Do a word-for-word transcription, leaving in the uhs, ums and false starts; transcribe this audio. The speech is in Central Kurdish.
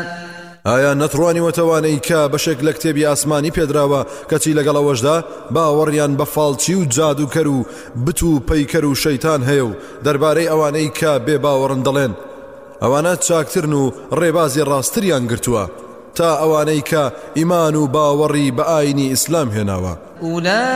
ئایا نەتڕوانی وەتەوانەی کە بەشێک لە کتێبی ئاسمانی پێدراوە کەچی لەگەڵەوەشدا باوەڕیان بە فاڵچی و جادوکەر و بت و پەیکەر و شەیتان هەیە و دەربارەی ئەوانەی کە بێ باوەڕن دەڵێن ئەوانە چاکترن و ڕێبازی ڕاستریان گرتووە تا ئەوانەی کە ئیمان و باوەڕی بە ئاینی ئیسلام هێناوە.